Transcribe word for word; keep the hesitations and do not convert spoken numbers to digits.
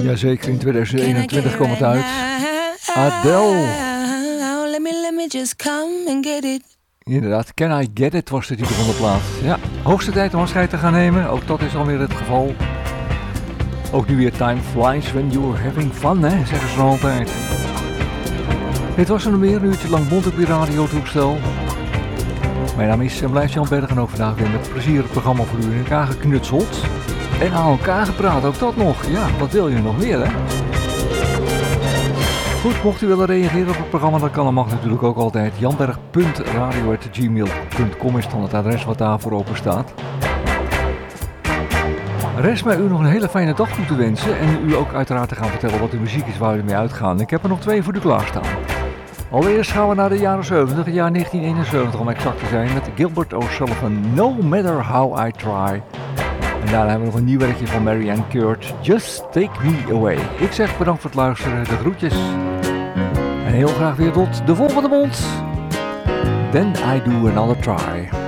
Jazeker, in tweeduizend eenentwintig kwam het uit. Adele. Let me, let me just come and get it. Inderdaad, Can I Get It was de titel van de plaat. Ja, hoogste tijd om afscheid te gaan nemen. Ook dat is alweer het geval. Ook nu weer time flies when you're having fun, hè, zeggen ze altijd. Dit was er nog meer, een uurtje lang bond op je radiotoestel. Mijn naam is en blijft Jan Berg en ook vandaag weer met plezier het programma voor u in elkaar geknutseld. En aan elkaar gepraat, ook dat nog. Ja, wat wil je nog meer, hè? Goed, mocht u willen reageren op het programma, dan kan en mag natuurlijk ook altijd. janberg punt radio apenstaartje gmail punt com is dan het adres wat daarvoor open staat. Rest mij u nog een hele fijne dag toe te wensen en u ook uiteraard te gaan vertellen wat de muziek is waar we mee uitgaan. Ik heb er nog twee voor u klaarstaan. Allereerst gaan we naar de jaren zeventig, het jaar negentien eenenzeventig om exact te zijn, met Gilbert O'Sullivan, No Matter How I Try. En daarna hebben we nog een nieuw werkje van Marianne Kurt, Just Take Me Away. Ik zeg bedankt voor het luisteren, de groetjes. En heel graag weer tot de volgende mond. Then I Do Another Try.